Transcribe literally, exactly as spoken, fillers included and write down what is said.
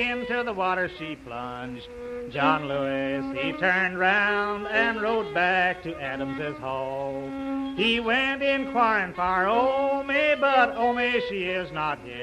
into the water she plunged. John Lewis, he turned round and rode back to Adams's hall. He went inquiring for Omi, but Omi, she is not here.